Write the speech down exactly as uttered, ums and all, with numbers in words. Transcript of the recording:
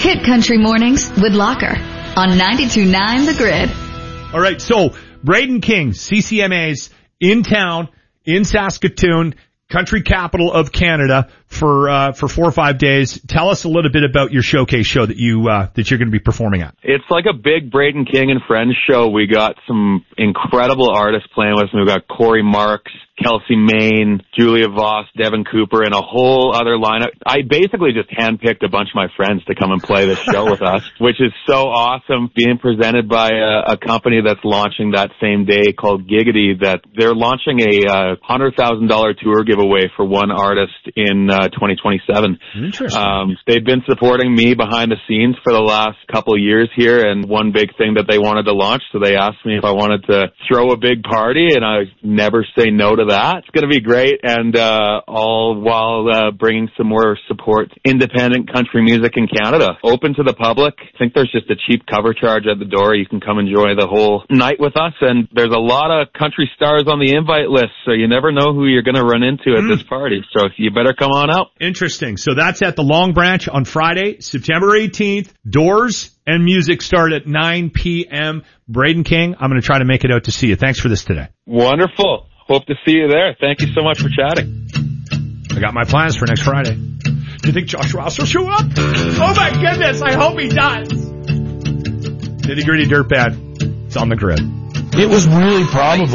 Hit Country Mornings with Locker on ninety-two point nine The Grid. All right, so Braden King, C C M A's in town, in Saskatoon, country capital of Canada, for uh, for four or five days. Tell us a little bit about your showcase show that you uh, that you're going to be performing at. It's like a big Braden King and Friends show. We got some incredible artists playing with us. We've got Corey Marks, Kelsey Main, Julia Voss, Devin Cooper, and a whole other lineup. I basically just handpicked a bunch of my friends to come and play this show with us, which is so awesome. Being presented by a, a company that's launching that same day called Giggity, that they're launching a uh, one hundred thousand dollars tour giveaway for one artist in uh, twenty twenty-seven. Interesting. Um, they've been supporting me behind the scenes for the last couple of years here, and one big thing that they wanted to launch, so they asked me if I wanted to throw a big party, and I never say no to that. It's going to be great, and uh, all while uh, bringing some more support to independent country music in Canada. Open to the public. I think there's just a cheap cover charge at the door. You can come enjoy the whole night with us, and there's a lot of country stars on the invite list, so you never know who you're going to run into at mm. this party. So you better come on out. Interesting. So that's at the Long Branch on Friday, September eighteenth. Doors and music start at nine p.m. Braden King, I'm going to try to make it out to see you. Thanks for this today. Wonderful. Hope to see you there. Thank you so much for chatting. I got my plans for next Friday. Do you think Josh Ross will show up? Oh my goodness, I hope he does. Nitty Gritty Dirt Bad. It's on the Grid. It was really probably